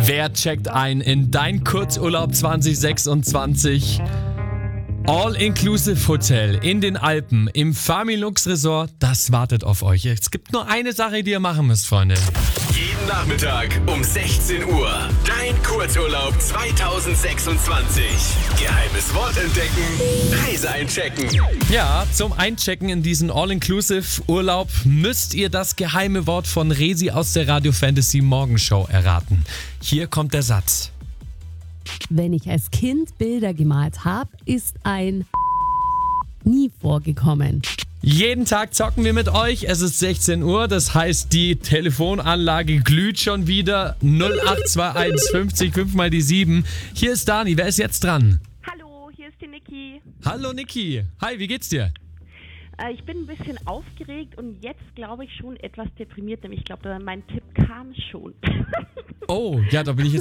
Wer checkt ein in dein Kurzurlaub 2026? All-Inclusive Hotel in den Alpen im Familux Resort, das wartet auf euch. Es gibt nur eine Sache, die ihr machen müsst, Freunde. Jeden Nachmittag um 16 Uhr. Dein Kurzurlaub 2026. Geheimes Wort entdecken. Reise einchecken. Ja, zum Einchecken in diesen All-Inclusive Urlaub müsst ihr das geheime Wort von Resi aus der Radio Fantasy Morgenshow erraten. Hier kommt der Satz. Wenn ich als Kind Bilder gemalt habe, ist ein nie vorgekommen. Jeden Tag zocken wir mit euch. Es ist 16 Uhr, das heißt, die Telefonanlage glüht schon wieder. 0821 50 5 mal die 7. Hier ist Dani, wer ist jetzt dran? Hallo, hier ist die Niki. Hallo Niki. Hi, wie geht's dir? Ich bin ein bisschen aufgeregt und jetzt glaube ich schon etwas deprimiert, nämlich ich glaube, mein Tipp kam schon. Oh, ja, da bin ich